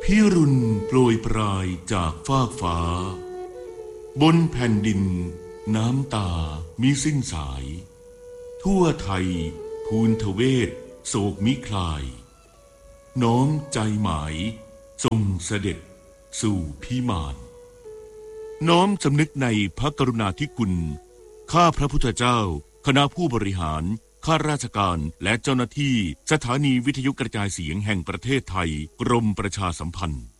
พิรุณโปรยปรายจากฟากฟ้าบนแผ่นดินน้ำตามิสิ้นสายทั่วไทยภูนทเวศโศกมิคลายน้อมใจหมายทรงเสด็จสู่พิมานน้อมสำนึกในพระกรุณาธิคุณข้าพระพุทธเจ้าคณะผู้บริหารข้าราชการและเจ้าหน้าที่สถานีวิทยุกระจายเสียงแห่งประเทศไทยกรมประชาสัมพันธ์